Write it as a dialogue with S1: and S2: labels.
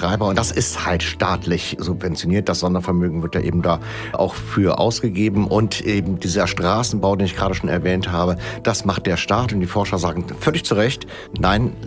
S1: Betreiber. Und das ist halt staatlich subventioniert. Das Sondervermögen wird ja eben da auch für ausgegeben. Und eben dieser Straßenbau, den ich gerade schon erwähnt habe, das macht der Staat. Und die Forscher sagen völlig zu Recht, nein,